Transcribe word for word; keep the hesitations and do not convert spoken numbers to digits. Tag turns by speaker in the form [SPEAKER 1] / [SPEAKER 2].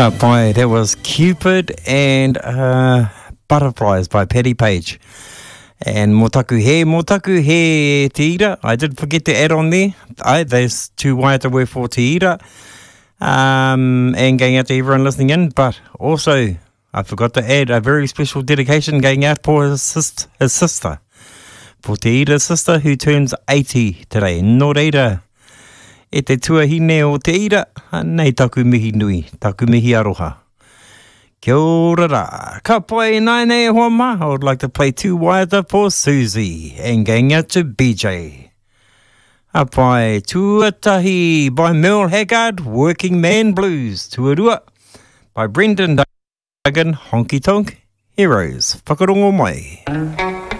[SPEAKER 1] Ka pai, that was Cupid and uh, Butterflies by Paddy Page. And Motaku He, Motaku He Te Ira. I did forget to add on there. I, there's two waiata word for Te Ira. Um, and going out to everyone listening in. But also, I forgot to add a very special dedication going out for his, sis- his sister. For Te Ira's sister who turns eighty today. Nō reira. E te tuahine o Te Ira, nei taku mihi nui, taku mihi aroha. Kia ora ra. Ka pai nai nei hoa ma. I would like to play two waiata for Susie and going out to B J. A pai Tuatahi by Merle Haggard, Working Man Blues. Tuarua by Brendan Duggan, Honky Tonk Heroes. Whakarongo mai.